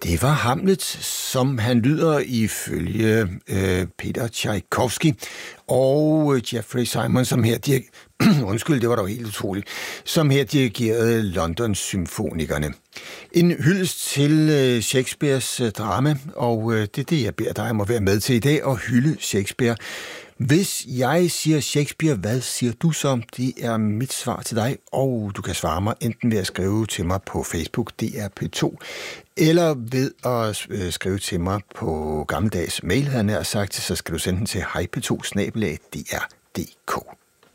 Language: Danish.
Det var Hamlet, som han lyder ifølge Peter Tchaikovsky og Jeffrey Simon, som her undskyld, det var dog helt utroligt, som her dirigerede London Symfonikerne. En hyldest til Shakespeares drama, og det er det, jeg beder dig om at være med til i dag, og hylde Shakespeare. Hvis jeg siger Shakespeare, hvad siger du så? Det er mit svar til dig, og du kan svare mig enten ved at skrive til mig på Facebook, DRP2, eller ved at skrive til mig på gammeldags mail, havde jeg nær sagt, så skal du sende den til hejp2@dr.dk.